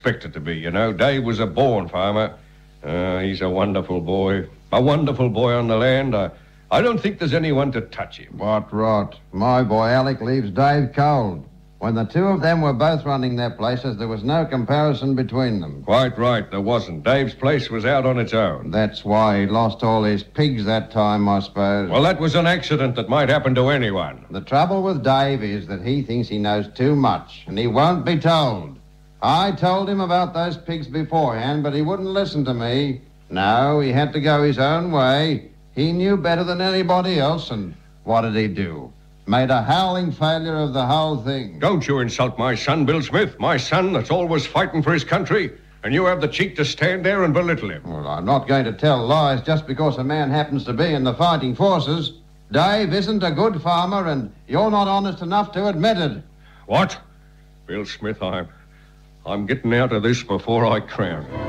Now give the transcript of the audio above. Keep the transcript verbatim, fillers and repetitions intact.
expected to be, you know. Dave was a born farmer. Uh, he's a wonderful boy. A wonderful boy on the land. I, I don't think there's anyone to touch him. What rot. My boy Alec leaves Dave cold. When the two of them were both running their places, there was no comparison between them. Quite right, there wasn't. Dave's place was out on its own. That's why he lost all his pigs that time, I suppose. Well, that was an accident that might happen to anyone. The trouble with Dave is that he thinks he knows too much, and he won't be told. I told him about those pigs beforehand, but he wouldn't listen to me. No, he had to go his own way. He knew better than anybody else, and what did he do? Made a howling failure of the whole thing. Don't you insult my son, Bill Smith, my son that's always fighting for his country, and you have the cheek to stand there and belittle him. Well, I'm not going to tell lies just because a man happens to be in the fighting forces. Dave isn't a good farmer, and you're not honest enough to admit it. What? Bill Smith, I'm... I'm getting out of this before I crown.